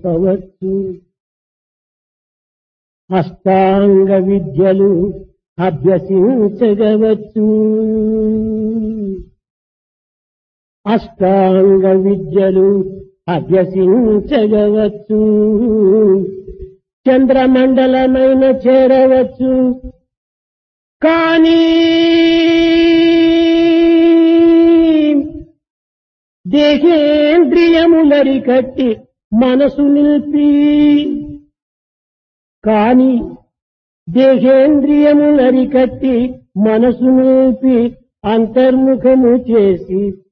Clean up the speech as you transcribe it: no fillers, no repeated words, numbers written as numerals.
నేర్పవచ్చు. అష్టాంగ విద్యలు అభ్యసించగవచ్చు. అష్టాంగ విద్యలు అభ్యసించగవచ్చు. చంద్రమండలమైన చేరవచ్చు. కానీ దేహేంద్రియములరికట్టి మనసు నిలిపి దేహేంద్రియములరికట్టి మనసు నిలిపి అంతర్ముఖము చేసి